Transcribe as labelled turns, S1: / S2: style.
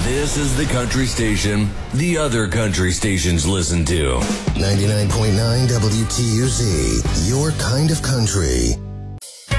S1: This is the country station the other country stations listen to.
S2: 99.9 WTUZ, your kind of country.